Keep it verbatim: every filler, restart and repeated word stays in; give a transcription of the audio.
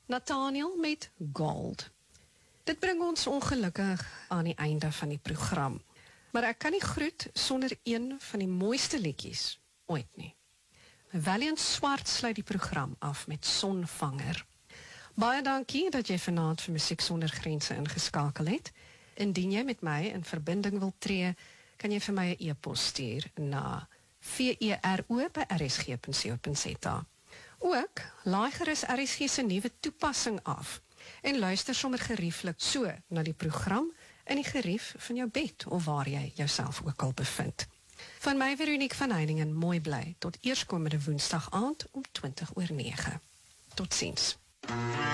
Nathaniel met Gold. Dit bring ons ongelukkig aan die einde van die program. Maar ek kan nie groet sonder een van die mooiste liedjies ooit nie. Valiant Swart sluit die program af met Sonvanger. Baie dankie dat jy vanaand vir Musiek Sonder Grense ingeskakel het. Indien jy met my in verbinding wil tree, kan jy vir my 'n e-pos stuur na vero by r s g punt co punt z a. Ook laai gerus R S G se nuwe toepassing af en luister sommer gerieflik so na die program in die gerief van jou bed of waar jy jouself ook al bevind. Van my Veronique van Heiningen, mooi bly tot eerskomende Woensdag aand om twintig oor nege. Totsiens.